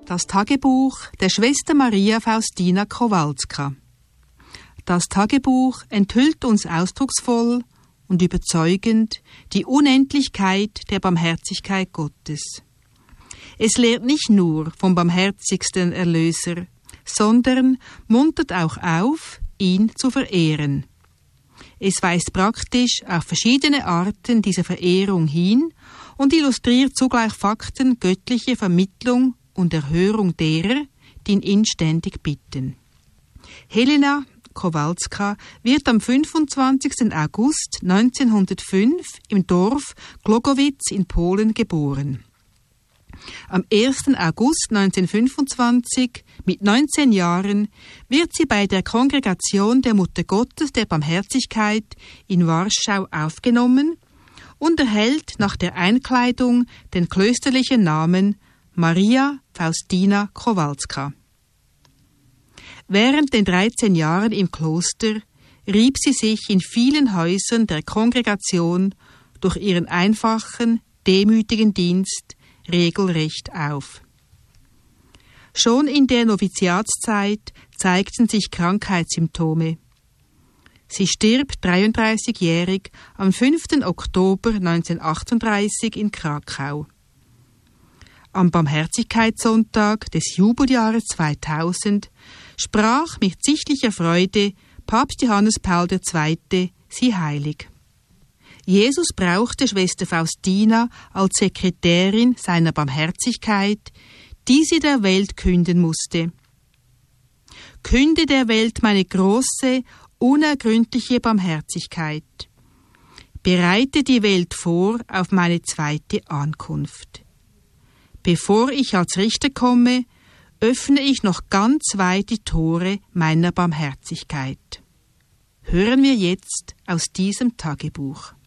Das Tagebuch der Schwester Maria Faustina Kowalska. Das Tagebuch enthüllt uns ausdrucksvoll und überzeugend die Unendlichkeit der Barmherzigkeit Gottes. Es lehrt nicht nur vom barmherzigsten Erlöser, sondern muntert auch auf, ihn zu verehren. Es weist praktisch auf verschiedene Arten dieser Verehrung hin und illustriert zugleich Fakten göttlicher Vermittlung und Erhörung derer, die ihn inständig bitten. Helena Kowalska wird am 25. August 1905 im Dorf Glogowitz in Polen geboren. Am 1. August 1925, mit 19 Jahren, wird sie bei der Kongregation der Mutter Gottes der Barmherzigkeit in Warschau aufgenommen und erhält nach der Einkleidung den klösterlichen Namen Maria Faustina Kowalska. Während den 13 Jahren im Kloster rieb sie sich in vielen Häusern der Kongregation durch ihren einfachen, demütigen Dienst regelrecht auf. Schon in der Noviziatszeit zeigten sich Krankheitssymptome. Sie stirbt 33-jährig am 5. Oktober 1938 in Krakau. Am Barmherzigkeitssonntag des Jubeljahres 2000 sprach mit sichtlicher Freude Papst Johannes Paul II. Sie heilig. Jesus brauchte Schwester Faustina als Sekretärin seiner Barmherzigkeit, die sie der Welt künden musste. Künde der Welt meine große, unergründliche Barmherzigkeit. Bereite die Welt vor auf meine zweite Ankunft. Bevor ich als Richter komme, öffne ich noch ganz weit die Tore meiner Barmherzigkeit. Hören wir jetzt aus diesem Tagebuch.